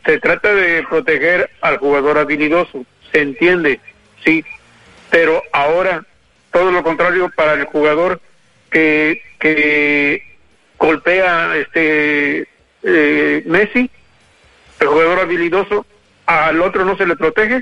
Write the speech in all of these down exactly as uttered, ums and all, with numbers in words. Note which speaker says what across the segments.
Speaker 1: se trata de proteger al jugador habilidoso, se entiende, sí, pero ahora todo lo contrario para el jugador que que golpea este eh, Messi, el jugador habilidoso, al otro no se le protege.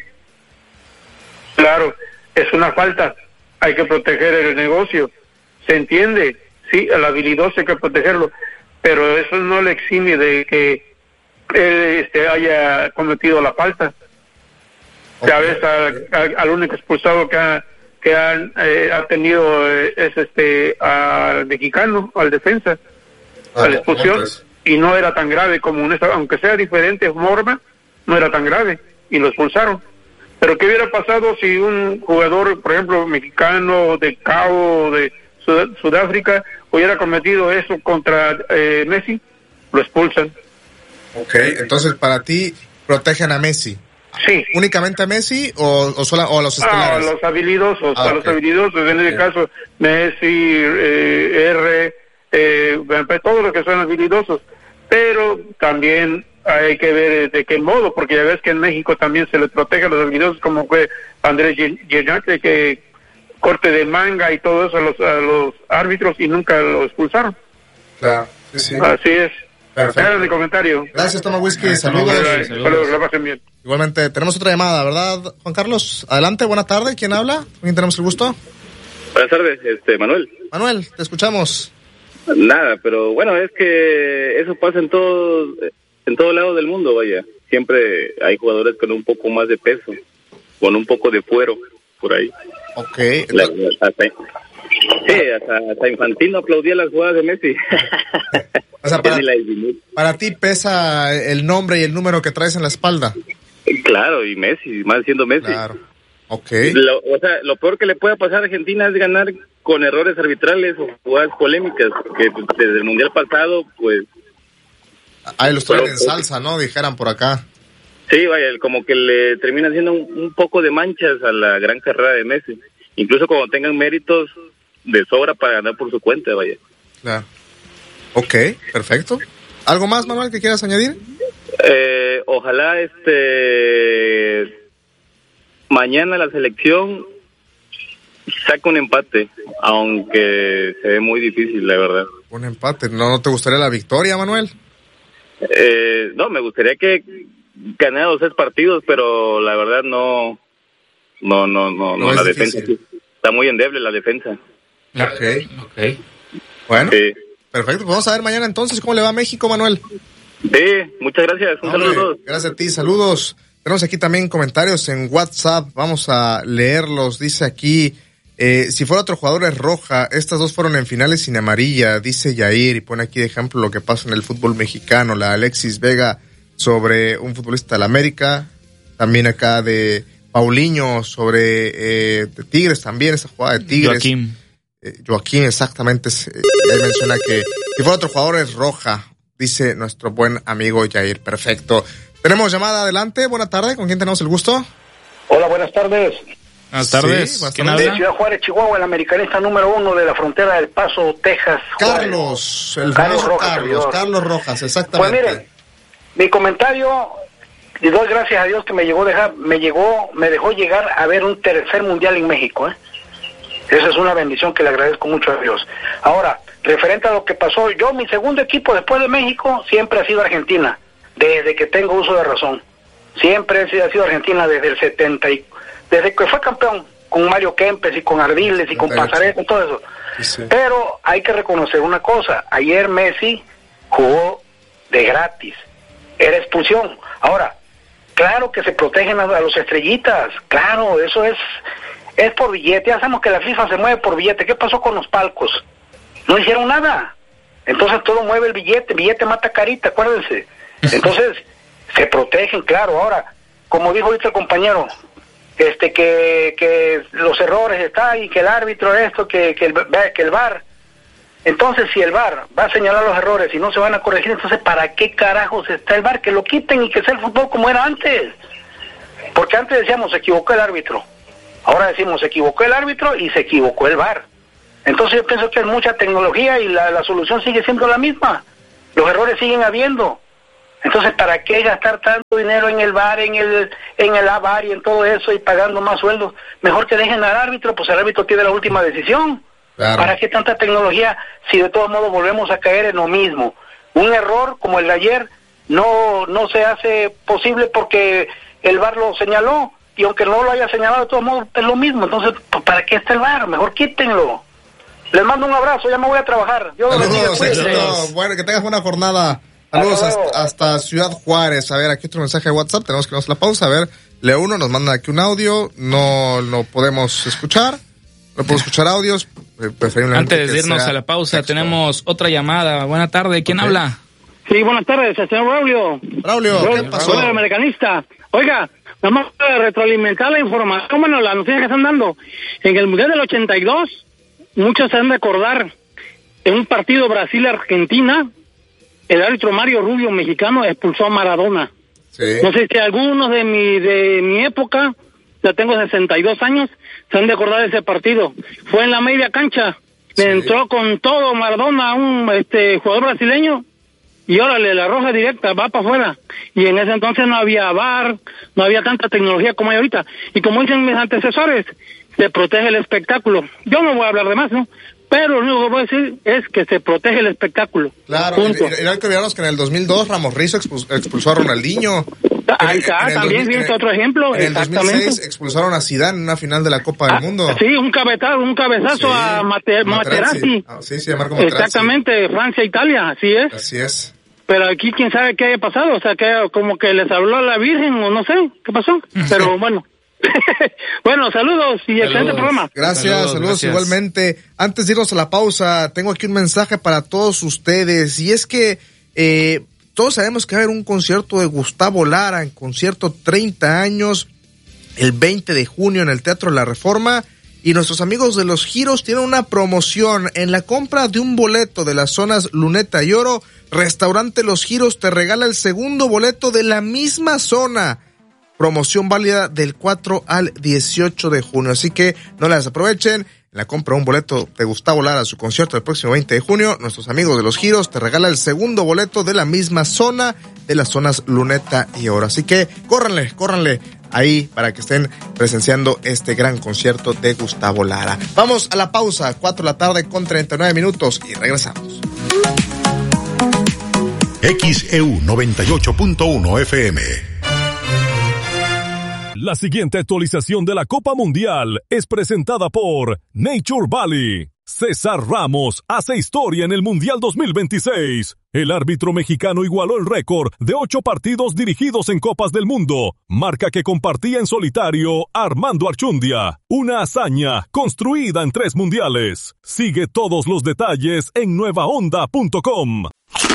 Speaker 1: Claro, es una falta, hay que proteger el negocio, se entiende, sí, al habilidoso hay que protegerlo, pero eso no le exime de que él este, haya cometido la falta. Okay. Ya ves, al, al, al único expulsado que ha, que han, eh, ha tenido eh, es este al mexicano, al defensa, ah, a la expulsión, pues. Y no era tan grave como un, aunque sea diferente forma, no era tan grave, y lo expulsaron. Pero ¿qué hubiera pasado si un jugador, por ejemplo, mexicano, de Cabo, de Sud- Sudáfrica, hubiera cometido eso contra eh, Messi? Lo expulsan.
Speaker 2: Ok, entonces para ti protegen a Messi.
Speaker 1: Sí.
Speaker 2: ¿Únicamente a Messi o, o, sola, o a los estelares?
Speaker 1: Ah, a los habilidosos, ah, a okay. los habilidosos, en este okay. caso Messi, eh, R, eh, todos los que son habilidosos, pero también hay que ver de qué modo, porque ya ves que en México también se les protege a los habilidosos, como fue Andrés Gignac, que corte de manga y todo eso a los, a los árbitros y nunca lo expulsaron.
Speaker 2: Claro, sí, sí.
Speaker 1: Así es.
Speaker 2: Perfecto.
Speaker 1: Gracias mi comentario.
Speaker 2: Gracias, Toma Whisky. Saludos.
Speaker 1: Saludos. Saludos. La pasen bien.
Speaker 2: Igualmente, tenemos otra llamada, ¿verdad, Juan Carlos? Adelante, buena tarde. ¿Quién habla? ¿Con quién tenemos el gusto?
Speaker 3: Buenas tardes, este, Manuel.
Speaker 2: Manuel, te escuchamos.
Speaker 3: Nada, pero bueno, es que eso pasa en todo, en todo lado del mundo, vaya. Siempre hay jugadores con un poco más de peso, con un poco de fuero, por ahí.
Speaker 2: Ok.
Speaker 3: La, hasta, sí, hasta, hasta Infantino aplaudía las jugadas de Messi.
Speaker 2: O sea, para, para ti pesa el nombre y el número que traes en la espalda. Claro,
Speaker 3: y Messi, más siendo Messi.
Speaker 2: Claro. Ok.
Speaker 3: Lo, o sea, lo peor que le puede pasar a Argentina es ganar con errores arbitrales o jugadas polémicas, que desde el Mundial pasado, pues...
Speaker 2: Ahí los traen en salsa, ¿no? Dijeran por acá.
Speaker 3: Sí, vaya, como que le termina haciendo un, un poco de manchas a la gran carrera de Messi. Incluso cuando tengan méritos de sobra para ganar por su cuenta, vaya.
Speaker 2: Claro. Ok, perfecto. ¿Algo más, Manuel, que quieras añadir?
Speaker 3: Eh, ojalá este mañana la selección saque un empate, aunque se ve muy difícil, la verdad.
Speaker 2: Un empate, ¿no, no te gustaría la victoria, Manuel?
Speaker 3: Eh, no, me gustaría que ganara los tres partidos, pero la verdad no, no, no, no, no, no la defensa sí, está muy endeble la defensa.
Speaker 2: Ok, ok. Bueno. Sí. Perfecto, pues vamos a ver mañana entonces cómo le va a México, Manuel.
Speaker 3: Sí, muchas gracias, un saludo a todos.
Speaker 2: Gracias a ti, saludos. Tenemos aquí también comentarios en WhatsApp, vamos a leerlos. Dice aquí, eh, si fuera otro jugador es roja, estas dos fueron en finales sin amarilla, dice Yair, y pone aquí de ejemplo lo que pasa en el fútbol mexicano, la Alexis Vega sobre un futbolista de la América, también acá de Paulinho sobre eh, de Tigres también, esa jugada de Tigres.
Speaker 4: Joaquín.
Speaker 2: Joaquín, exactamente, él menciona que si fuera otro jugador es roja, dice nuestro buen amigo Jair. Perfecto. Tenemos llamada adelante, buena tarde, ¿con quién tenemos el gusto?
Speaker 5: Hola, buenas tardes.
Speaker 4: Buenas tardes.
Speaker 2: Sí,
Speaker 4: ¿Quién
Speaker 2: habla?
Speaker 5: De Ciudad Juárez, Chihuahua, el americanista número uno de la frontera del Paso, Texas.
Speaker 2: Carlos, el
Speaker 5: Carlos
Speaker 2: famoso
Speaker 5: Rojas,
Speaker 2: Carlos,
Speaker 5: servidor.
Speaker 2: Carlos Rojas, exactamente.
Speaker 5: Pues miren, mi comentario, y doy gracias a Dios que me llegó, dejar, me llegó, me dejó llegar a ver un tercer mundial en México, ¿eh? Esa es una bendición que le agradezco mucho a Dios. Ahora, referente a lo que pasó, yo, mi segundo equipo después de México siempre ha sido Argentina, desde que tengo uso de razón. Siempre ha sido Argentina desde el setenta, y, desde que fue campeón, con Mario Kempes y con Ardiles y con Pasarela y todo eso.
Speaker 2: Sí.
Speaker 5: Pero hay que reconocer una cosa, ayer Messi jugó de gratis, era expulsión. Ahora, claro que se protegen a, a los estrellitas, claro, eso es... Es por billete, ya sabemos que la FIFA se mueve por billete. ¿Qué pasó con los palcos? No hicieron nada. Entonces todo mueve el billete, billete mata carita, acuérdense. Entonces, se protegen, claro. Ahora, como dijo ahorita el compañero, este que, que los errores están y que el árbitro esto, que, que, el, que el V A R. Entonces, si el V A R va a señalar los errores y no se van a corregir, entonces, ¿para qué carajos está el V A R? Que lo quiten y que sea el fútbol como era antes. Porque antes decíamos, se equivocó el árbitro. Ahora decimos, se equivocó el árbitro y se equivocó el V A R. Entonces yo pienso que es mucha tecnología y la, la solución sigue siendo la misma. Los errores siguen habiendo. Entonces, ¿para qué gastar tanto dinero en el V A R, en el en el A V A R y en todo eso y pagando más sueldos? Mejor que dejen al árbitro, pues el árbitro tiene la última decisión. Claro. ¿Para qué tanta tecnología si de todos modos volvemos a caer en lo mismo? Un error como el de ayer no no se hace posible porque el V A R lo señaló, y aunque no lo haya señalado, de todos modos es lo mismo. Entonces, ¿para qué está el V A R? Mejor quítenlo. Les mando un abrazo, ya me voy a trabajar. Dios
Speaker 2: Saludos, saludos. Bueno, que tengas buena jornada. Saludos hasta, hasta Ciudad Juárez. A ver, aquí otro mensaje de WhatsApp, tenemos que irnos a la pausa. A ver, Leo uno nos manda aquí un audio, no lo podemos escuchar, no podemos escuchar audios.
Speaker 4: Antes de irnos a la pausa, texto. Tenemos otra llamada. Buena tarde, ¿quién okay. habla?
Speaker 6: Sí, buenas tardes, el señor Braulio.
Speaker 2: Braulio, ¿qué pasó?
Speaker 6: Soy americanista. Oiga, vamos a retroalimentar la información, bueno, las noticias que están dando. En el Mundial del ochenta y dos, muchos se han de acordar, en un partido Brasil-Argentina, el árbitro Mario Rubio, mexicano, expulsó a Maradona. Sí. No sé si algunos de mi de mi época, ya tengo sesenta y dos años, se han de acordar de ese partido. Fue en la media cancha, sí. Le entró con todo Maradona a un este jugador brasileño, y órale, la roja directa, va para afuera. Y en ese entonces no había V A R, no había tanta tecnología como hay ahorita. Y como dicen mis antecesores, se protege el espectáculo. Yo no voy a hablar de más, ¿no? Pero lo único que voy a decir es que se protege el espectáculo.
Speaker 2: Claro, y, y hay que olvidarnos que en el dos mil dos Ramos Rizzo expulsó, expulsó a Ronaldinho.
Speaker 6: Ahí está, también viene otro ejemplo.
Speaker 2: En el dos mil seis expulsaron a Zidane en una final de la Copa del
Speaker 6: ah,
Speaker 2: Mundo.
Speaker 6: Sí, un cabezazo, un cabezazo sí, a Mate, Materazzi. Materazzi.
Speaker 2: Ah, sí, sí, a Marco Materazzi.
Speaker 6: Exactamente, Francia, Italia, así es.
Speaker 2: Así es.
Speaker 6: Pero aquí quién sabe qué haya pasado, o sea, que como que les habló a la Virgen o no sé, ¿qué pasó? Pero bueno. Bueno, saludos y saludos. Excelente programa.
Speaker 2: Gracias, saludos, saludos gracias. Igualmente. Antes de irnos a la pausa, tengo aquí un mensaje para todos ustedes, y es que eh, todos sabemos que va a haber un concierto de Gustavo Lara, en concierto treinta años, el veinte de junio en el Teatro La Reforma, y nuestros amigos de Los Giros tienen una promoción. En la compra de un boleto de las zonas Luneta y Oro, Restaurante Los Giros te regala el segundo boleto de la misma zona. Promoción válida del cuatro al dieciocho de junio, así que no la desaprovechen. En la compra de un boleto de Gustavo Lara a su concierto el próximo veinte de junio, nuestros amigos de Los Giros te regala el segundo boleto de la misma zona, de las zonas Luneta y Oro. Así que córranle, córranle ahí para que estén presenciando este gran concierto de Gustavo Lara. Vamos a la pausa, cuatro de la tarde con treinta y nueve minutos, y regresamos.
Speaker 7: X E U noventa y ocho punto uno F M.
Speaker 8: La siguiente actualización de la Copa Mundial es presentada por Nature Valley. César Ramos hace historia en el Mundial dos mil veintiséis. El árbitro mexicano igualó el récord de ocho partidos dirigidos en Copas del Mundo, marca que compartía en solitario Armando Archundia. Una hazaña construida en tres mundiales. Sigue todos los detalles en nueva onda punto com.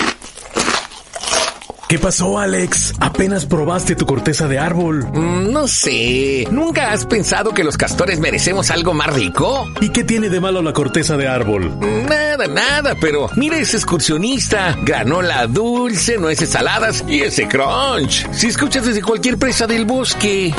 Speaker 9: ¿Qué pasó, Alex? ¿Apenas probaste tu corteza de árbol?
Speaker 10: Mm, no sé. ¿Nunca has pensado que los castores merecemos algo más rico?
Speaker 9: ¿Y qué tiene de malo la corteza de árbol?
Speaker 10: Nada, nada, pero mira ese excursionista. Granola dulce, nueces saladas y ese crunch. Si escuchas desde cualquier presa del bosque.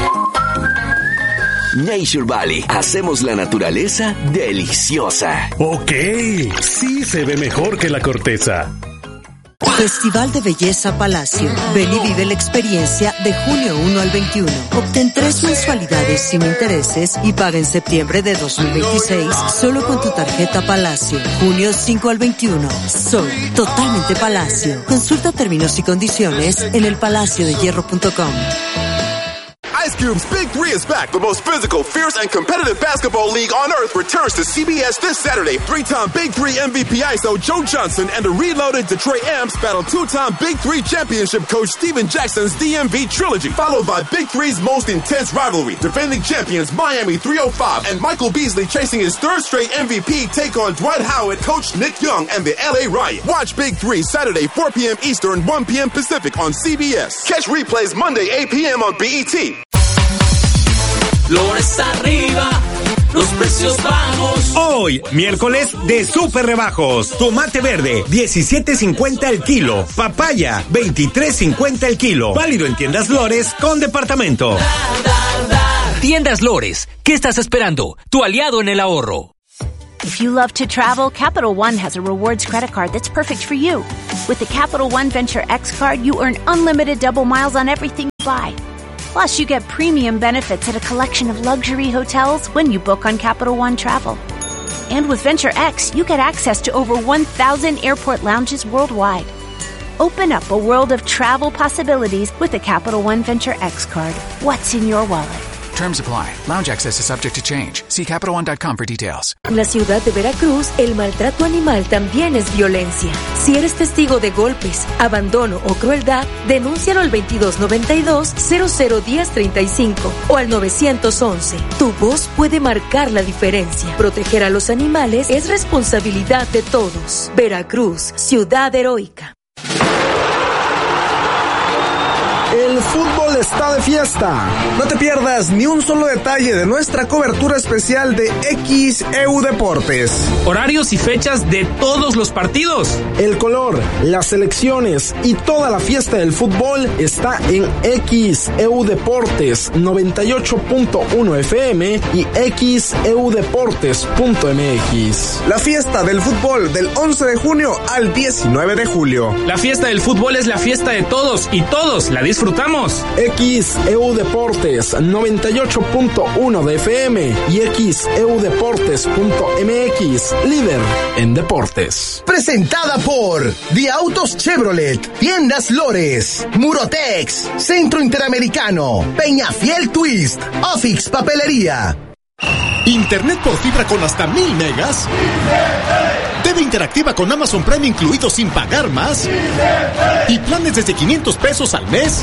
Speaker 11: Nature Valley. Hacemos la naturaleza deliciosa.
Speaker 9: Ok. Sí se ve mejor que la corteza.
Speaker 12: Festival de Belleza Palacio. Ven y vive la experiencia de junio uno al veintiuno. Obtén tres mensualidades sin intereses y paga en septiembre de dos mil veintiséis solo con tu tarjeta Palacio. Junio cinco al veintiuno. Soy totalmente Palacio. Consulta términos y condiciones en el palacio de hierro punto com.
Speaker 13: Ice Cube's Big Three is back. The most physical, fierce, and competitive basketball league on earth returns to C B S this Saturday. Three-time Big Three M V P I S O Joe Johnson and the reloaded Detroit Amps battle two-time Big Three championship coach Steven Jackson's D M V trilogy, followed by Big Three's most intense rivalry. Defending champions Miami three oh five and Michael Beasley chasing his third straight M V P take on Dwight Howard, coach Nick Young, and the L A Riot. Watch Big Three Saturday four p.m. Eastern, one p.m. Pacific on C B S. Catch replays Monday eight p.m. on B E T.
Speaker 14: Flores arriba, los precios bajos.
Speaker 15: Hoy, miércoles de súper rebajos. Tomate verde, diecisiete cincuenta el kilo. Papaya, veintitrés cincuenta el kilo. Válido en Tiendas Lores con departamento.
Speaker 14: Da, da, da.
Speaker 16: Tiendas Lores, ¿qué estás esperando? Tu aliado en el ahorro. If you love to travel, Capital One has a rewards credit card that's perfect for you. With the Capital One Venture X card, you earn unlimited double miles on everything you buy. Plus, you get premium benefits at a collection of luxury hotels when you book on Capital One Travel. And with Venture X, you get access to over one thousand airport lounges worldwide. Open up a world of travel possibilities with the Capital One Venture X card. What's in your wallet?
Speaker 17: Terms apply. Lounge access is subject to change. See Capital One dot com for details.
Speaker 18: En la ciudad de Veracruz, el maltrato animal también es violencia. Si eres testigo de golpes, abandono o crueldad, denúncialo al veintidós noventa y dos cero cero diez treinta y cinco o al nueve once. Tu voz puede marcar la diferencia. Proteger a los animales es responsabilidad de todos. Veracruz, ciudad heroica.
Speaker 19: El fútbol está de fiesta. No te pierdas ni un solo detalle de nuestra cobertura especial de X E U Deportes.
Speaker 4: Horarios y fechas de todos los partidos.
Speaker 19: El color, las selecciones y toda la fiesta del fútbol está en X E U Deportes noventa y ocho punto uno F M y X E U Deportes punto M X. La fiesta del fútbol del once de junio al diecinueve de julio.
Speaker 4: La fiesta del fútbol es la fiesta de todos y todos la disfrutamos.
Speaker 19: X E U Deportes noventa y ocho punto uno de F M y X E U Deportes punto M X, líder en deportes.
Speaker 20: Presentada por The Autos Chevrolet, Tiendas Lores, Murotex, Centro Interamericano, Peñafiel Twist, Ofix Papelería.
Speaker 21: Internet por fibra con hasta mil megas. T V interactiva con Amazon Prime incluido sin pagar más. Y planes desde quinientos pesos al mes.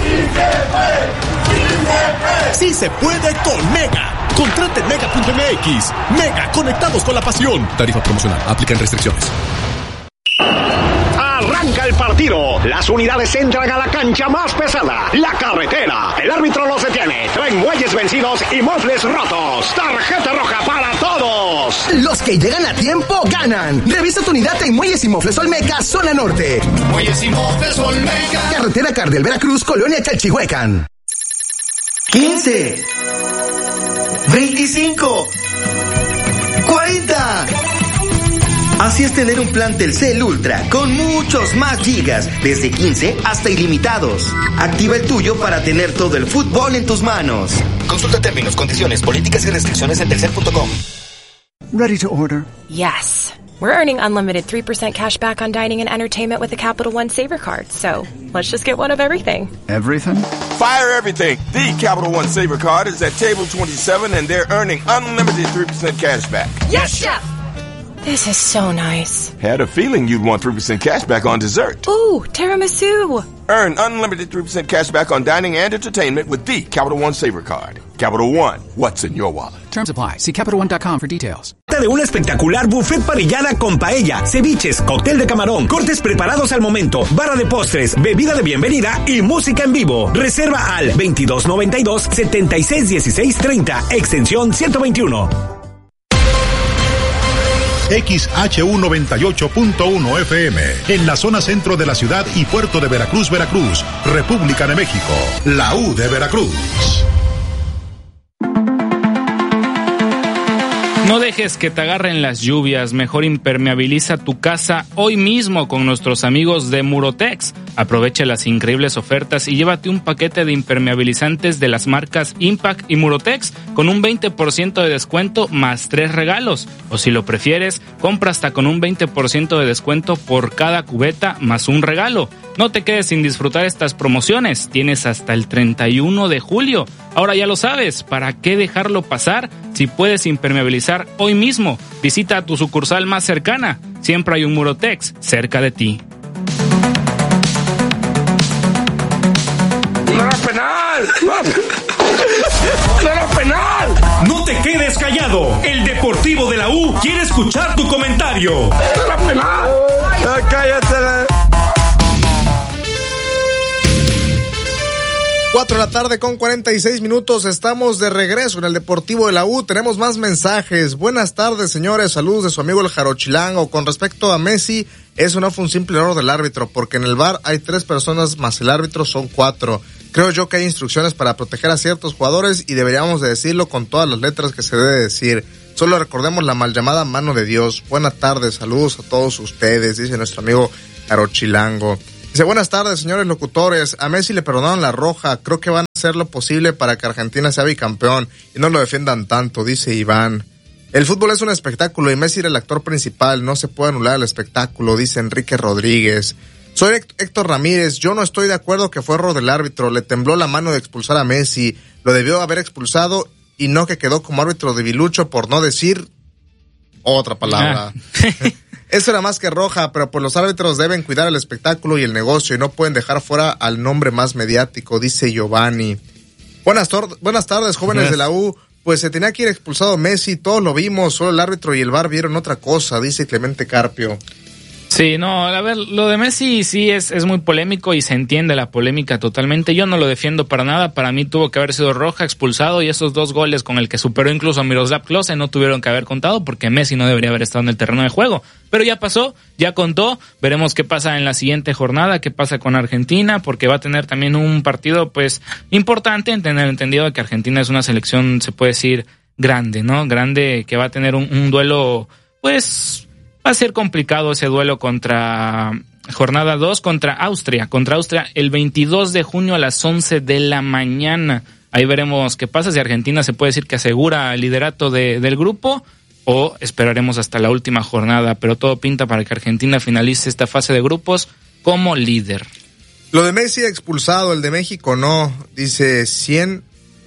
Speaker 21: Sí se puede con Mega. Contrate en mega punto M X. Mega, conectados con la pasión. Tarifa promocional, aplican restricciones.
Speaker 22: Arranca el partido. Las unidades entran a la cancha más pesada, la carretera. El árbitro los detiene. Traen muelles vencidos y mofles rotos. Tarjeta roja para todos.
Speaker 20: Los que llegan a tiempo ganan. Revisa tu unidad en Muelles y Mofles Olmeca, zona norte.
Speaker 14: Muelles y Mofles Olmeca.
Speaker 20: Carretera Cardel Veracruz, Colonia Chalchihuecan. quince. veinticinco. cuarenta. Así es tener un plan Telcel Ultra con muchos más gigas, desde quince hasta ilimitados. Activa el tuyo para tener todo el fútbol en tus manos.
Speaker 23: Consulta términos, condiciones, políticas y restricciones en telcel punto com.
Speaker 24: Ready to order?
Speaker 25: Yes. We're earning unlimited three percent cash back on dining and entertainment with the Capital One Saver Card, so let's just get one of everything.
Speaker 24: Everything?
Speaker 13: Fire everything. The Capital One Saver Card is at table twenty-seven and they're earning unlimited three percent cash back.
Speaker 25: Yes, Chef! This is so nice.
Speaker 13: Had a feeling you'd want three percent cash back on dessert.
Speaker 25: Ooh, tiramisu.
Speaker 13: Earn unlimited three percent cash back on dining and entertainment with the Capital One Saver Card. Capital One, what's in your wallet?
Speaker 17: Terms apply. See capital one dot com for details.
Speaker 15: De un espectacular buffet parrillada con paella, ceviches, cóctel de camarón, cortes preparados al momento, barra de postres, bebida de bienvenida y música en vivo. Reserva al veintidós noventa y dos, setenta y seis dieciséis treinta, extensión ciento veintiuno.
Speaker 7: X H U noventa y ocho punto uno F M, en la zona centro de la ciudad y puerto de Veracruz, Veracruz, República de México, la U de Veracruz.
Speaker 4: No dejes que te agarren las lluvias, mejor impermeabiliza tu casa hoy mismo con nuestros amigos de Murotex. Aprovecha las increíbles ofertas y llévate un paquete de impermeabilizantes de las marcas Impact y Murotex con un veinte por ciento de descuento más tres regalos. O si lo prefieres, compra hasta con un veinte por ciento de descuento por cada cubeta más un regalo. No te quedes sin disfrutar estas promociones, tienes hasta el treinta y uno de julio. Ahora ya lo sabes, ¿para qué dejarlo pasar si puedes impermeabilizar hoy mismo? Visita tu sucursal más cercana, siempre hay un Murotex cerca de ti.
Speaker 22: ¡No era penal! ¡No era penal!
Speaker 15: No te quedes callado. El Deportivo de la U quiere escuchar tu comentario.
Speaker 22: ¡No era penal!
Speaker 13: ¡Cállate!
Speaker 2: cuatro de la tarde con cuarenta y seis minutos, estamos de regreso en el Deportivo de la U, tenemos más mensajes. Buenas tardes, señores, saludos de su amigo el Jarochilango. Con respecto a Messi, eso no fue un simple error del árbitro, porque en el V A R hay tres personas más el árbitro son cuatro. Creo yo que hay instrucciones para proteger a ciertos jugadores y deberíamos de decirlo con todas las letras que se debe decir. Solo recordemos la mal llamada mano de Dios. Buenas tardes, saludos a todos ustedes, dice nuestro amigo Arochilango. Dice, buenas tardes, señores locutores. A Messi le perdonaron la roja. Creo que van a hacer lo posible para que Argentina sea bicampeón y no lo defiendan tanto, dice Iván. El fútbol es un espectáculo y Messi era el actor principal. No se puede anular el espectáculo, dice Enrique Rodríguez. Soy Héctor Ramírez. Yo no estoy de acuerdo que fue error del árbitro. Le tembló la mano de expulsar a Messi. Lo debió haber expulsado y no que quedó como árbitro de Vilucho, por no decir otra palabra. Ah. Eso era más que roja, pero pues los árbitros deben cuidar el espectáculo y el negocio y no pueden dejar fuera al nombre más mediático, dice Giovanni. Buenas, tor- buenas tardes, jóvenes yes. de la U. Pues se tenía que ir expulsado Messi, todos lo vimos, solo el árbitro y el V A R vieron otra cosa, dice Clemente Carpio.
Speaker 4: Sí, no, a ver, lo de Messi sí es, es muy polémico y se entiende la polémica totalmente. Yo no lo defiendo para nada. Para mí tuvo que haber sido roja, expulsado, y esos dos goles con el que superó incluso a Miroslav Klose no tuvieron que haber contado porque Messi no debería haber estado en el terreno de juego. Pero ya pasó, ya contó. Veremos qué pasa en la siguiente jornada, qué pasa con Argentina, porque va a tener también un partido pues importante, en tener entendido que Argentina es una selección, se puede decir, grande, ¿no? Grande, que va a tener un, un duelo, pues... Va a ser complicado ese duelo contra jornada dos contra Austria, contra Austria el veintidós de junio a las once de la mañana. Ahí veremos qué pasa, si Argentina se puede decir que asegura el liderato de, del grupo o esperaremos hasta la última jornada, pero todo pinta para que Argentina finalice esta fase de grupos como líder.
Speaker 2: Lo de Messi expulsado, el de México no, dice cien,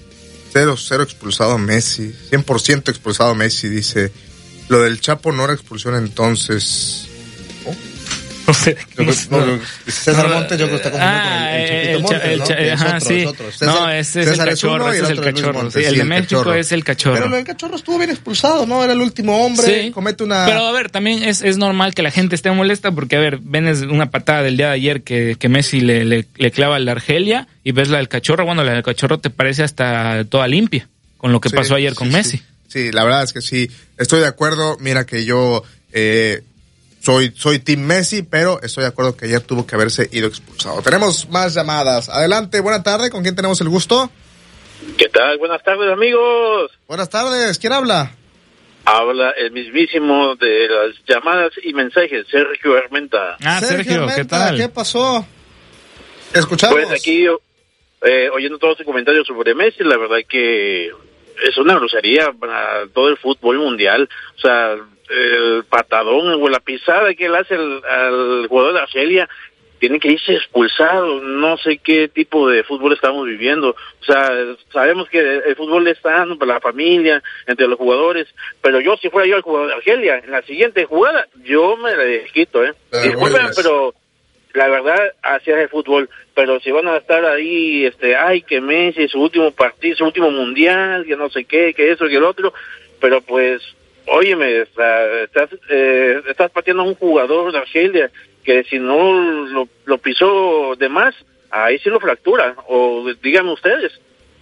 Speaker 2: cero, cero expulsado Messi, cien por ciento expulsado Messi, dice. Lo del Chapo no era expulsión entonces. ¿Oh?
Speaker 4: No sé.
Speaker 2: Yo, no, no, César Montes, yo creo que está confundiendo ah, con el, el Chapito Montes,
Speaker 4: el,
Speaker 2: ¿no?
Speaker 4: Cha,
Speaker 2: Que es
Speaker 4: ajá,
Speaker 2: otro,
Speaker 4: sí.
Speaker 2: es otro. César,
Speaker 4: no, ese es
Speaker 2: César
Speaker 4: el cachorro,
Speaker 2: es
Speaker 4: ese es el cachorro. Sí, el, el de México cachorro. Es el cachorro.
Speaker 2: Pero el cachorro estuvo bien expulsado, ¿no? Era el último hombre, sí. Comete una...
Speaker 4: Pero a ver, también es, es normal que la gente esté molesta porque, a ver, ven una patada del día de ayer que, que Messi le, le, le clava al Argelia y ves la del cachorro, bueno, la del cachorro te parece hasta toda limpia con lo que sí, pasó ayer
Speaker 2: sí,
Speaker 4: con
Speaker 2: sí.
Speaker 4: Messi.
Speaker 2: Sí, la verdad es que sí, estoy de acuerdo. Mira que yo... Eh, soy soy Team Messi, pero estoy de acuerdo que ayer tuvo que haberse ido expulsado. Tenemos más llamadas. Adelante, buena tarde. ¿Con quién tenemos el gusto?
Speaker 1: ¿Qué tal? Buenas tardes, amigos.
Speaker 2: Buenas tardes. ¿Quién habla?
Speaker 1: Habla el mismísimo de las llamadas y mensajes, Sergio Armenta.
Speaker 4: Ah, Sergio, Sergio Armenta, ¿qué tal?
Speaker 2: ¿Qué pasó? ¿Escuchamos?
Speaker 1: Pues aquí, eh, oyendo todos los comentarios sobre Messi, la verdad que es una grosería para todo el fútbol mundial. O sea... el patadón o la pisada que él hace al, al jugador de Argelia tiene que irse expulsado. No sé qué tipo de fútbol estamos viviendo. O sea, sabemos que el fútbol está para la familia, entre los jugadores, pero yo si fuera yo el jugador de Argelia, en la siguiente jugada, yo me la desquito, ¿eh? Disculpen, pero la verdad, así es el fútbol. Pero si van a estar ahí, este, ay, que Messi, su último partido, su último mundial, que no sé qué, que eso, que el otro, pero pues... Óyeme, estás, eh, estás pateando a un jugador de Argelia que si no lo, lo pisó de más, ahí sí lo fractura, o díganme ustedes.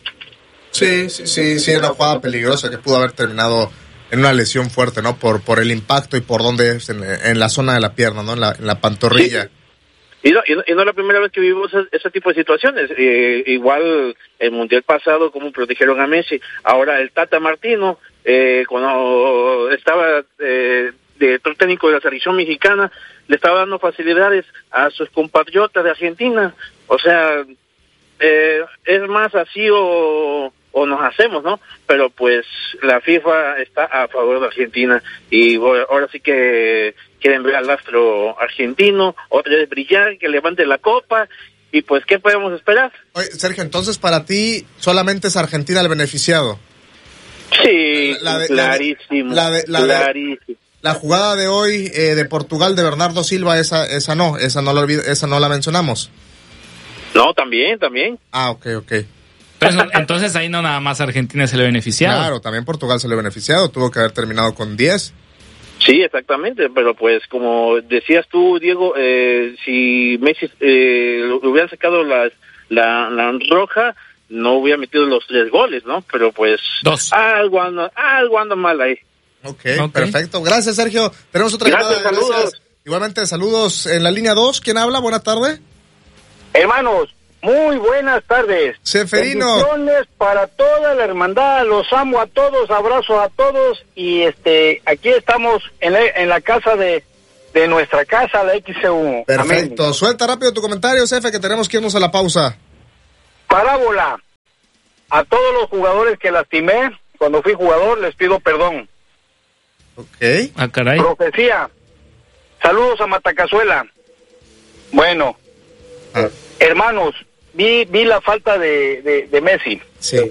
Speaker 2: Sí, sí, sí, sí, era una jugada peligrosa que pudo haber terminado en una lesión fuerte, ¿no? Por por el impacto y por donde es, en, en la zona de la pierna, ¿no? En la, en la pantorrilla. Sí.
Speaker 1: Y no, y no, y no es la primera vez que vivimos ese, ese tipo de situaciones. Eh, igual el mundial pasado, como protegieron a Messi. Ahora el Tata Martino, eh, cuando estaba eh, de técnico de la selección mexicana, le estaba dando facilidades a sus compatriotas de Argentina. O sea, eh, es más así o, o nos hacemos, ¿no? Pero pues la FIFA está a favor de Argentina y bueno, ahora sí que quieren ver al astro argentino otra vez brillar, que levante la copa y pues ¿qué podemos esperar?
Speaker 2: Oye, Sergio, entonces para ti solamente es Argentina el beneficiado.
Speaker 1: Sí,
Speaker 2: la de,
Speaker 1: clarísimo,
Speaker 2: la de, la de,
Speaker 1: clarísimo.
Speaker 2: La, de, la jugada de hoy eh, de Portugal de Bernardo Silva, esa esa no, esa no la olvido, esa no la mencionamos.
Speaker 1: No, también, también.
Speaker 2: Ah, ok, ok.
Speaker 4: Entonces, entonces ahí no nada más Argentina se le beneficiado.
Speaker 2: Claro, también Portugal se le beneficiado, tuvo que haber terminado con diez.
Speaker 1: Sí, exactamente, pero pues como decías tú, Diego, eh, si Messi eh, hubiera sacado las, la, la roja, no hubiera metido los tres goles, ¿no? Pero pues
Speaker 4: Dos.
Speaker 1: algo anda, algo anda mal ahí.
Speaker 2: Okay, ok, perfecto. Gracias, Sergio. Tenemos otra
Speaker 1: Gracias,
Speaker 2: llamada.
Speaker 1: saludos.
Speaker 2: Gracias. Igualmente, saludos en la línea dos. ¿Quién habla? Buena tarde.
Speaker 3: Hermanos, Muy buenas tardes.
Speaker 2: Seferino.
Speaker 3: Bendiciones para toda la hermandad, los amo a todos, abrazo a todos y este, aquí estamos en la, en la casa de, de nuestra casa, la X C U.
Speaker 2: Perfecto.
Speaker 3: Amén.
Speaker 2: Suelta rápido tu comentario, Cefe, que tenemos que irnos a la pausa.
Speaker 3: Parábola. A todos los jugadores que lastimé cuando fui jugador, les pido perdón.
Speaker 2: Ok.
Speaker 4: Ah, caray.
Speaker 3: Profecía. Saludos a Matacazuela. Bueno,
Speaker 2: ah.
Speaker 3: hermanos, vi vi la falta de, de, de Messi.
Speaker 2: Sí.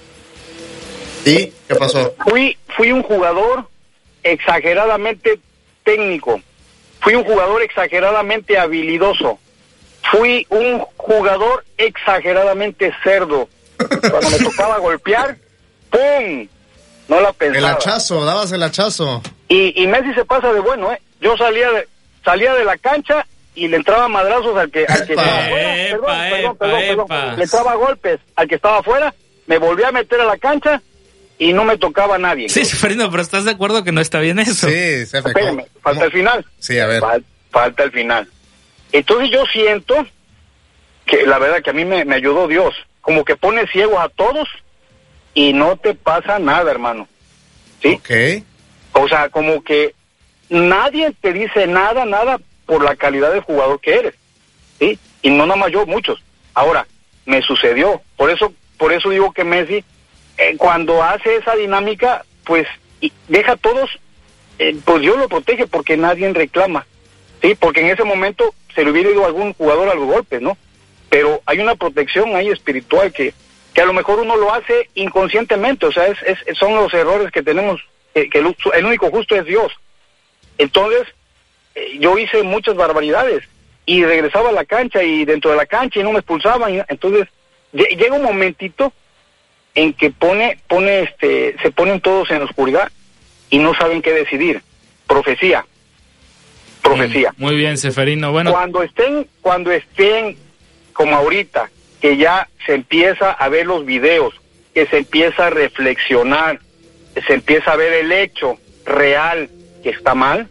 Speaker 2: ¿Y qué pasó?
Speaker 3: Fui, fui un jugador exageradamente técnico. Fui un jugador exageradamente habilidoso. Fui un jugador exageradamente cerdo. Cuando me tocaba golpear, ¡pum! No la pensaba.
Speaker 2: El hachazo, dabas el hachazo.
Speaker 3: Y, y Messi se pasa de bueno, ¿eh? Yo salía de, salía de la cancha y le entraba madrazos al que, al que estaba afuera. Perdón, perdón, perdón, perdón. Le entraba golpes al que estaba afuera, me volví a meter a la cancha y no me tocaba a nadie.
Speaker 4: Sí, Seferino, pero ¿estás de acuerdo que no está bien eso?
Speaker 2: Sí, Cefe.
Speaker 3: Espérame, falta el final.
Speaker 2: Sí, a ver.
Speaker 3: Fal, falta el final. Entonces yo siento que la verdad que a mí me, me ayudó Dios. Como que pone ciegos a todos y no te pasa nada, hermano. ¿Sí?
Speaker 2: Ok.
Speaker 3: O sea, como que nadie te dice nada, nada por la calidad de jugador que eres. ¿Sí? Y no nada más yo, muchos. Ahora, me sucedió. Por eso, por eso digo que Messi, eh, cuando hace esa dinámica, pues y deja a todos, eh, pues Dios lo protege porque nadie reclama. Sí, porque en ese momento se le hubiera ido algún jugador a los golpes, ¿no? Pero hay una protección ahí espiritual que, que a lo mejor uno lo hace inconscientemente, o sea, es, es son los errores que tenemos, eh, que el, el único justo es Dios. Entonces, eh, yo hice muchas barbaridades y regresaba a la cancha y dentro de la cancha y no me expulsaban, y, entonces llega un momentito en que pone, pone este, se ponen todos en la oscuridad y no saben qué decidir. Profecía. Profecía.
Speaker 4: Muy bien, Seferino. Bueno,
Speaker 3: cuando estén, cuando estén como ahorita, que ya se empieza a ver los videos, que se empieza a reflexionar, que se empieza a ver el hecho real que está mal,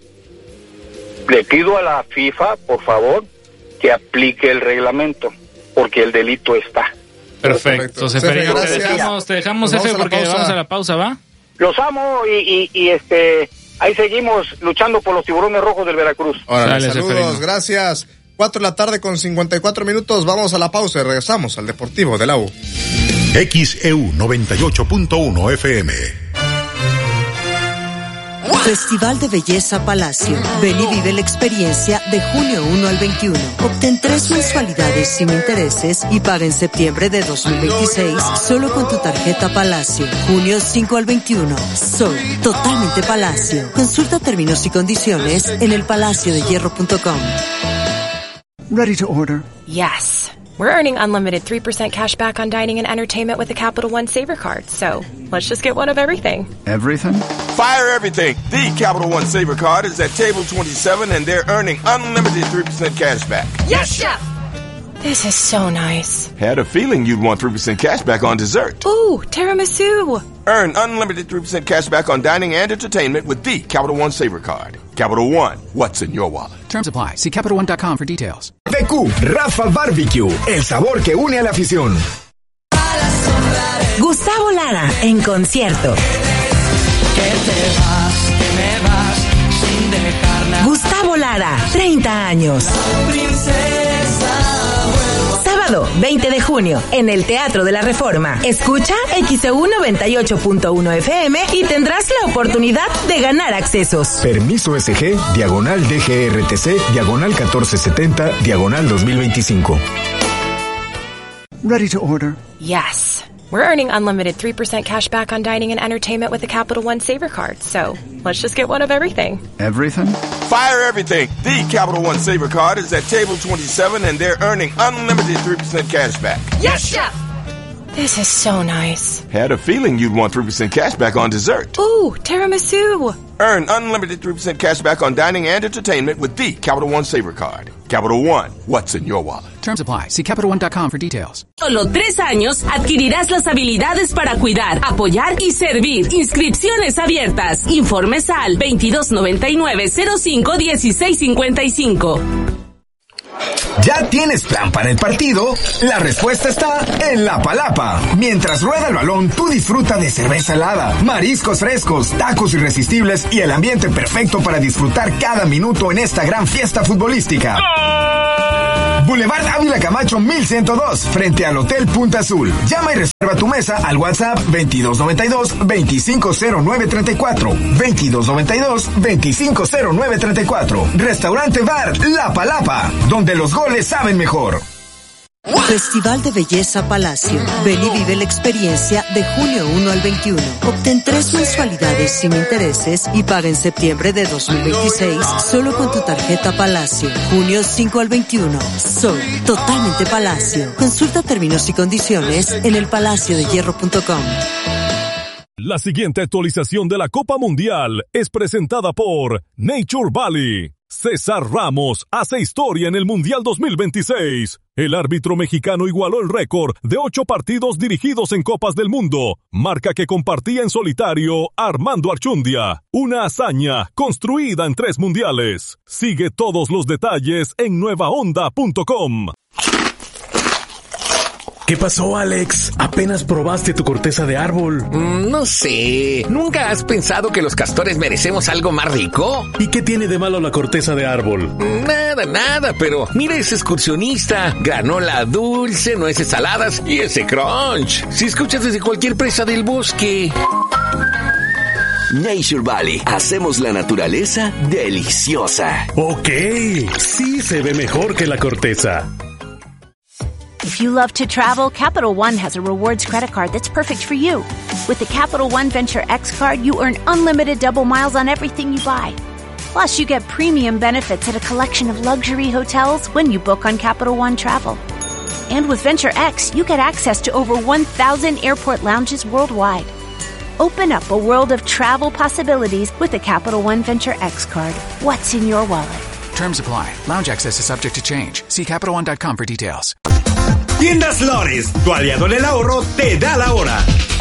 Speaker 3: le pido a la FIFA, por favor, que aplique el reglamento, porque el delito está.
Speaker 4: Perfecto, Seferino, te dejamos, te dejamos, Efe, porque vamos a la pausa, ¿va?
Speaker 3: Los amo y, y, y este, ahí seguimos luchando por los tiburones rojos del Veracruz.
Speaker 2: Órale, Dale, saludos, Seferino. Gracias. cuatro de la tarde con cincuenta y cuatro minutos, vamos a la pausa y regresamos al Deportivo de la U.
Speaker 7: X E U noventa y ocho punto uno F M.
Speaker 12: Festival de Belleza Palacio. Ven y vive la experiencia de junio uno al veintiuno. Obtén tres mensualidades sin intereses y paga en septiembre de dos mil veintiséis solo con tu tarjeta Palacio. Junio cinco al veintiuno. Soy totalmente Palacio. Consulta términos y condiciones en el palacio de hierro punto com.
Speaker 24: Ready to order.
Speaker 25: Yes. We're earning unlimited three percent cash back on dining and entertainment with the Capital One Saver Card, so let's just get one of everything.
Speaker 24: Everything?
Speaker 13: Fire everything. The Capital One Saver Card is at table twenty-seven and they're earning unlimited three percent cash back.
Speaker 25: Yes, Chef! This is so nice.
Speaker 13: Had a feeling you'd want three percent cash back on dessert.
Speaker 25: Ooh, tiramisu.
Speaker 13: Earn unlimited three percent cash back on dining and entertainment with the Capital One Saver Card. Capital One, what's in your wallet?
Speaker 17: Terms apply. See Capital One dot com for details.
Speaker 15: B Q, Rafa Barbecue, el sabor que une a la afición.
Speaker 5: Gustavo Lara, en concierto.
Speaker 14: Que te vas, que me vas, sin dejar nada.
Speaker 5: Gustavo Lara, treinta años. Sábado, veinte de junio, en el Teatro de la Reforma. Escucha X E U noventa y ocho punto uno F M y tendrás la oportunidad de ganar accesos.
Speaker 15: Permiso S G, diagonal D G R T C, diagonal catorce setenta, diagonal dos mil veinticinco.
Speaker 24: Ready to order.
Speaker 25: Yes. We're earning unlimited three percent cash back on dining and entertainment with the Capital One Saver Card, so let's just get one of everything.
Speaker 24: Everything?
Speaker 13: Fire everything. The Capital One Saver Card is at table twenty-seven and they're earning unlimited three percent cash back.
Speaker 25: Yes, Chef! This is so nice.
Speaker 13: Had a feeling you'd want three percent cash back on dessert.
Speaker 25: Ooh, tiramisu.
Speaker 13: Earn unlimited three percent cash back on dining and entertainment with the Capital One Saver Card. Capital One, what's in your wallet?
Speaker 17: Terms apply. See Capital One dot com for details.
Speaker 5: Solo tres años adquirirás las habilidades para cuidar, apoyar y servir. Inscripciones abiertas. Informes al veintidós noventa y nueve cero cinco dieciséis cincuenta y cinco.
Speaker 6: ¿Ya tienes plan para el partido? La respuesta está en La Palapa. Mientras rueda el balón, tú disfruta de cerveza helada, mariscos frescos, tacos irresistibles y el ambiente perfecto para disfrutar cada minuto en esta gran fiesta futbolística. Boulevard Ávila Camacho mil ciento dos, frente al Hotel Punta Azul. Llama y reserva tu mesa al WhatsApp veintidós noventa y dos, veinticinco cero nueve treinta y cuatro. veintidós noventa y dos, veinticinco cero nueve treinta y cuatro. Restaurante Bar La Palapa, donde los goles saben mejor.
Speaker 12: Festival de Belleza Palacio. Ven y vive la experiencia de junio uno al veintiuno. Obtén tres mensualidades sin intereses y paga en septiembre de dos mil veintiséis solo con tu tarjeta Palacio. junio cinco al veintiuno. Soy totalmente Palacio. Consulta términos y condiciones en el palacio de hierro punto com.
Speaker 8: La siguiente actualización de la Copa Mundial es presentada por Nature Valley. César Ramos hace historia en el Mundial dos mil veintiséis. El árbitro mexicano igualó el récord de ocho partidos dirigidos en Copas del Mundo, marca que compartía en solitario Armando Archundia. Una hazaña construida en tres mundiales. Sigue todos los detalles en nueva onda punto com.
Speaker 9: ¿Qué pasó, Alex? Apenas probaste tu corteza de árbol.
Speaker 10: Mm, no sé. ¿Nunca has pensado que los castores merecemos algo más rico?
Speaker 9: ¿Y qué tiene de malo la corteza de árbol?
Speaker 10: Nada, nada, pero mira ese excursionista. Granola dulce, nueces saladas y ese crunch. Si escuchas desde cualquier presa del bosque.
Speaker 11: Nature Valley. Hacemos la naturaleza deliciosa.
Speaker 9: Ok, sí se ve mejor que la corteza.
Speaker 16: If you love to travel, Capital One has a rewards credit card that's perfect for you. With the Capital One Venture X card, you earn unlimited double miles on everything you buy. Plus, you get premium benefits at a collection of luxury hotels when you book on Capital One Travel. And with Venture X, you get access to over one thousand airport lounges worldwide. Open up a world of travel possibilities with the Capital One Venture X card. What's in your wallet?
Speaker 17: Terms apply. Lounge access is subject to change. See Capital One dot com for details.
Speaker 15: Tiendas Flores, tu aliado en el ahorro, te da la hora.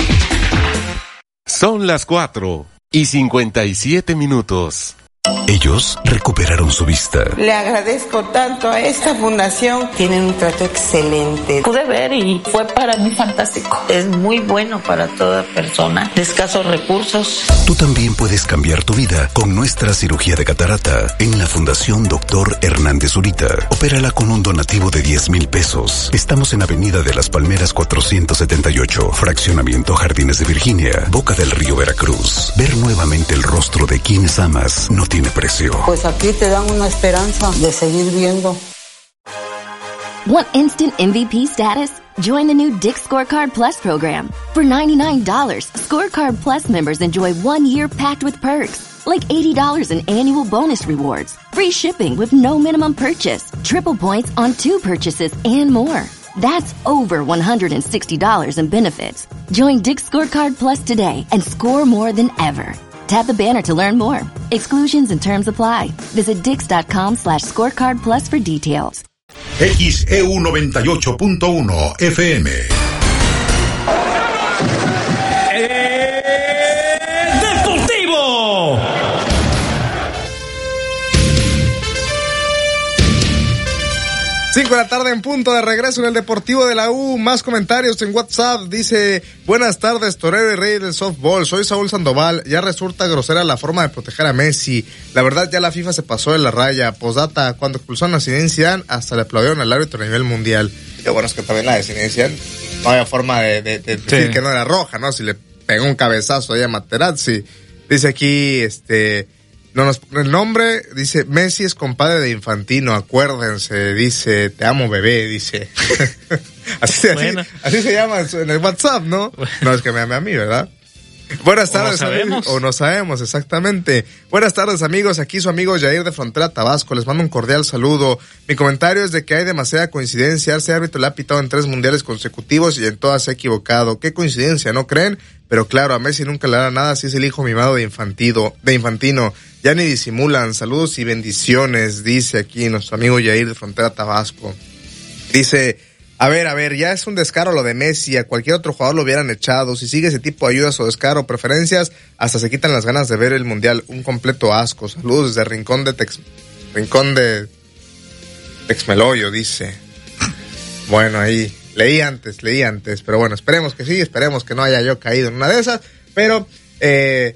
Speaker 26: Son las cuatro y cincuenta y siete minutos.
Speaker 27: Ellos recuperaron su vista.
Speaker 28: Le agradezco tanto a esta fundación. Tienen un trato excelente.
Speaker 29: Pude ver y fue para mí fantástico. Es muy bueno para toda persona de escasos recursos.
Speaker 27: Tú también puedes cambiar tu vida con nuestra cirugía de catarata en la Fundación Doctor Hernández Zurita. Opérala con un donativo de diez mil pesos. Estamos en Avenida de las Palmeras cuatrocientos setenta y ocho, Fraccionamiento Jardines de Virginia, Boca del Río, Veracruz. Ver nuevamente el rostro de quienes amas no tiene precio.
Speaker 28: Pues aquí te dan una esperanza de seguir viendo.
Speaker 30: Want instant M V P status? Join the new Dick's Scorecard Plus program. For ninety-nine dollars, Scorecard Plus members enjoy one year packed with perks, like eighty dollars in annual bonus rewards, free shipping with no minimum purchase, triple points on two purchases, and more. That's over one hundred sixty dollars in benefits. Join Dick's Scorecard Plus today and score more than ever. Tap the banner to learn more. Exclusions and terms apply. Visit dix.com slash scorecard plus for details.
Speaker 7: X E U noventa y ocho punto uno F M.
Speaker 15: Eh, ¡Deportivo!
Speaker 2: Cinco de la tarde en punto, de regreso en el Deportivo de la U. Más comentarios en WhatsApp. Dice: buenas tardes, torero y rey del softball. Soy Saúl Sandoval. Ya resulta grosera la forma de proteger a Messi. La verdad, ya la FIFA se pasó de la raya. Postdata, cuando expulsaron a Zinedine Zidane, hasta le aplaudieron al árbitro a nivel mundial. Y bueno, es que también la de Zinedine Zidane no había forma de, de, de decir sí. que no era roja, ¿no? Si le pegó un cabezazo ahí a Materazzi. Dice aquí, este... No nos pone el nombre, dice: Messi es compadre de Infantino, acuérdense, dice, te amo bebé, dice. así, bueno. así, así se llama en el WhatsApp, ¿no? Bueno. No es que me ame a mí, ¿verdad? Buenas tardes, o no amigos. O no sabemos, exactamente. Buenas tardes, amigos. Aquí su amigo Yair de Frontera Tabasco. Les mando un cordial saludo. Mi comentario es de que hay demasiada coincidencia. Ese árbitro le ha pitado en tres mundiales consecutivos y en todas se ha equivocado. Qué coincidencia, ¿no creen? Pero claro, a Messi nunca le hará nada si es el hijo mimado de Infantino. De Infantino. Ya ni disimulan. Saludos y bendiciones, dice aquí nuestro amigo Yair de Frontera Tabasco. Dice: A ver, a ver, ya es un descaro lo de Messi. A cualquier otro jugador lo hubieran echado. Si sigue ese tipo de ayudas o descaro, preferencias, hasta se quitan las ganas de ver el Mundial. Un completo asco. Saludos desde Rincón de Tex... Rincón de... Texmeloyo, dice. Bueno, ahí leí antes, leí antes, pero bueno, esperemos que sí, esperemos que no haya yo caído en una de esas, pero eh,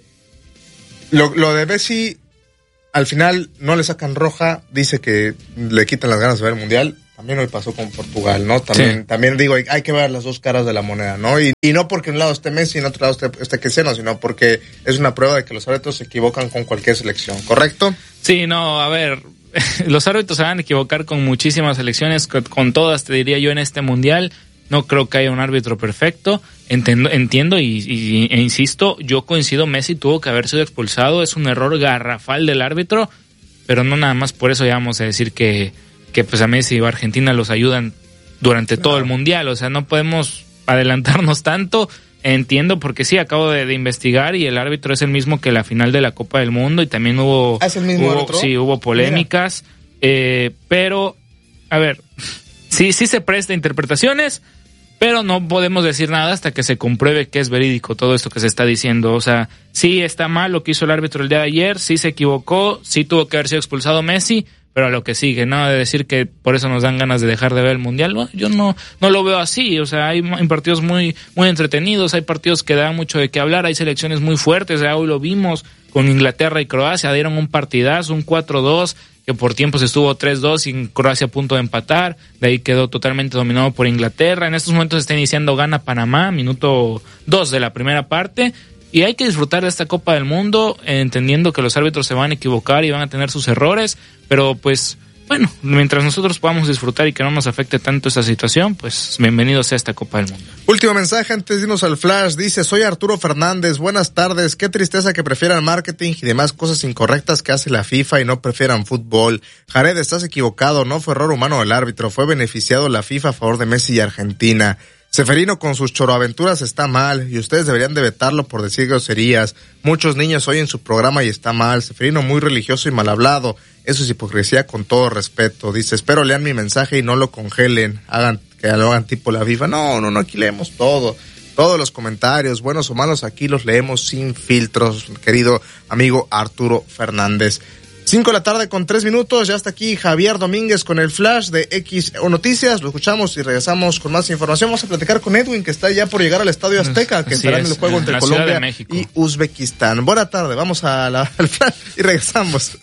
Speaker 2: lo, lo de Messi, al final no le sacan roja, dice que le quitan las ganas de ver el Mundial. También hoy pasó con Portugal, ¿no? También, sí. también digo, hay, hay que ver las dos caras de la moneda, ¿no? Y, y no porque un lado esté Messi y en otro lado esté, esté Cristiano, sino porque es una prueba de que los árbitros se equivocan con cualquier selección, ¿correcto?
Speaker 1: Sí, no, a ver, los árbitros se van a equivocar con muchísimas selecciones, con, con todas, te diría yo, en este Mundial. No creo que haya un árbitro perfecto, entiendo, entiendo y, y e insisto, yo coincido, Messi tuvo que haber sido expulsado, es un error garrafal del árbitro, pero no nada más por eso ya vamos a decir que que pues a Messi o a Argentina los ayudan durante todo el Mundial, o sea, no podemos adelantarnos tanto, entiendo, porque sí, acabo de, de investigar y el árbitro es el mismo que la final de la Copa del Mundo y también hubo,
Speaker 2: ¿es el mismo
Speaker 1: hubo
Speaker 2: árbitro?
Speaker 1: Sí, hubo polémicas, eh, pero, a ver, sí, sí se presta interpretaciones, pero no podemos decir nada hasta que se compruebe que es verídico todo esto que se está diciendo, o sea, sí está mal lo que hizo el árbitro el día de ayer, sí se equivocó, sí tuvo que haber sido expulsado Messi, pero a lo que sigue, ¿no? De decir que por eso nos dan ganas de dejar de ver el Mundial, ¿no? Yo no no lo veo así, o sea, hay partidos muy muy entretenidos, hay partidos que dan mucho de qué hablar, hay selecciones muy fuertes, o sea, hoy lo vimos con Inglaterra y Croacia, dieron un partidazo, un cuatro dos, que por tiempos estuvo tres dos y Croacia a punto de empatar, de ahí quedó totalmente dominado por Inglaterra, en estos momentos está iniciando gana Panamá, minuto dos de la primera parte, y hay que disfrutar de esta Copa del Mundo, entendiendo que los árbitros se van a equivocar y van a tener sus errores, pero pues, bueno, mientras nosotros podamos disfrutar y que no nos afecte tanto esta situación, pues bienvenidos a esta Copa del Mundo.
Speaker 2: Último mensaje antes de irnos al flash, dice, soy Arturo Fernández, buenas tardes, qué tristeza que prefieran marketing y demás cosas incorrectas que hace la FIFA y no prefieran fútbol. Jared, estás equivocado, no fue error humano del árbitro, fue beneficiado la FIFA a favor de Messi y Argentina. Seferino con sus choroaventuras está mal y ustedes deberían de vetarlo por decir groserías. Muchos niños oyen su programa y está mal. Seferino muy religioso y mal hablado. Eso es hipocresía con todo respeto. Dice, espero lean mi mensaje y no lo congelen. Hagan, que lo hagan tipo la FIFA. No, no, no, aquí leemos todo. Todos los comentarios, buenos o malos, aquí los leemos sin filtros, querido amigo Arturo Fernández. Cinco de la tarde con tres minutos, ya está aquí Javier Domínguez con el flash de X O Noticias, lo escuchamos y regresamos con más información. Vamos a platicar con Edwin, que está ya por llegar al Estadio Azteca, que estará en el juego entre Colombia y Uzbekistán. Buena tarde, vamos a la, al flash y regresamos.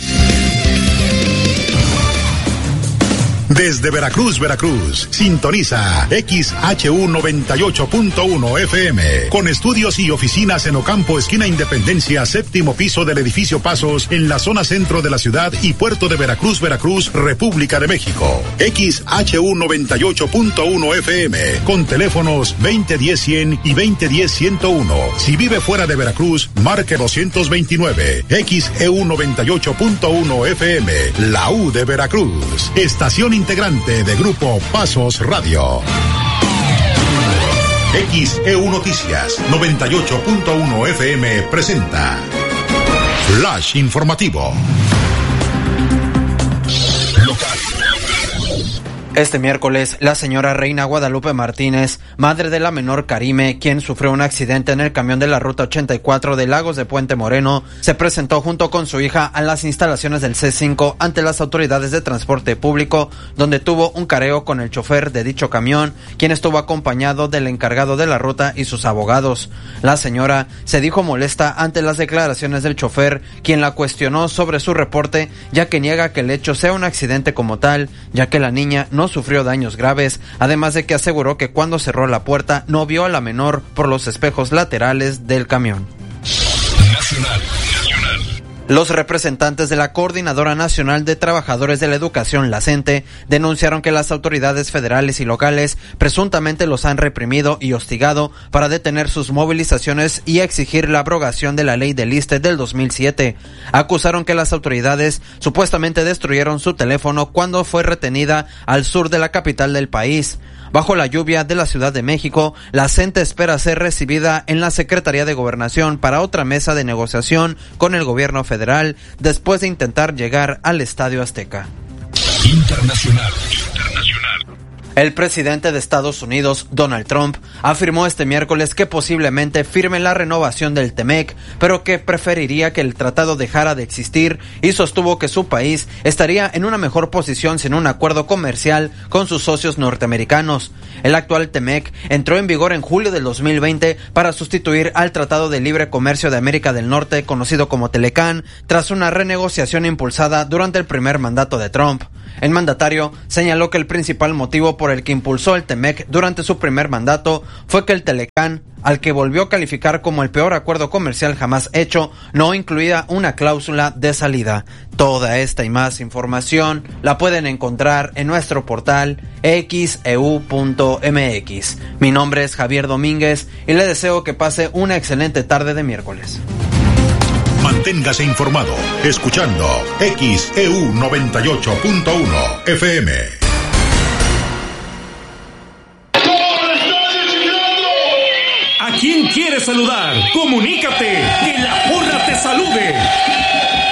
Speaker 7: Desde Veracruz, Veracruz, sintoniza X H U noventa y ocho punto uno F M, con estudios y oficinas en Ocampo, esquina Independencia, séptimo piso del edificio Pasos, en la zona centro de la ciudad y puerto de Veracruz, Veracruz, República de México. X H U noventa y ocho punto uno F M, con teléfonos veinte diez cien y veinte diez ciento uno. Si vive fuera de Veracruz, marque doscientos veintinueve. X E U noventa y ocho punto uno F M, la U de Veracruz. Estación integrante de Grupo Pasos Radio. X E U Noticias noventa y ocho punto uno F M presenta Flash Informativo. Local.
Speaker 3: Este miércoles, la señora Reina Guadalupe Martínez, madre de la menor Karime, quien sufrió un accidente en el camión de la ruta ochenta y cuatro de Lagos de Puente Moreno, se presentó junto con su hija a las instalaciones del C cinco ante las autoridades de transporte público, donde tuvo un careo con el chofer de dicho camión, quien estuvo acompañado del encargado de la ruta y sus abogados. La señora se dijo molesta ante las declaraciones del chofer, quien la cuestionó sobre su reporte, ya que niega que el hecho sea un accidente como tal, ya que la niña no sufrió daños graves, además de que aseguró que cuando cerró la puerta no vio a la menor por los espejos laterales del camión.
Speaker 7: Nacional.
Speaker 3: Los representantes de la Coordinadora Nacional de Trabajadores de la Educación, la CENTE, denunciaron que las autoridades federales y locales presuntamente los han reprimido y hostigado para detener sus movilizaciones y exigir la abrogación de la ley del ISSSTE del dos mil siete. Acusaron que las autoridades supuestamente destruyeron su teléfono cuando fue retenida al sur de la capital del país. Bajo la lluvia de la Ciudad de México, la CENTE espera ser recibida en la Secretaría de Gobernación para otra mesa de negociación con el gobierno federal después de intentar llegar al Estadio Azteca.
Speaker 7: Internacional. Internacional.
Speaker 3: El presidente de Estados Unidos, Donald Trump, afirmó este miércoles que posiblemente firme la renovación del TEMEC, pero que preferiría que el tratado dejara de existir y sostuvo que su país estaría en una mejor posición sin un acuerdo comercial con sus socios norteamericanos. El actual TEMEC entró en vigor en julio del dos mil veinte para sustituir al Tratado de Libre Comercio de América del Norte, conocido como TELECAN, tras una renegociación impulsada durante el primer mandato de Trump. El mandatario señaló que el principal motivo por el que impulsó el TEMEC durante su primer mandato fue que el TELECAN, al que volvió a calificar como el peor acuerdo comercial jamás hecho, no incluía una cláusula de salida. Toda esta y más información la pueden encontrar en nuestro portal x e u punto m x. Mi nombre es Javier Domínguez y le deseo que pase una excelente tarde de miércoles.
Speaker 7: Manténgase informado escuchando X E U noventa y ocho punto uno F M.
Speaker 9: ¿A quién quieres saludar? Comunícate, que la porra te salude.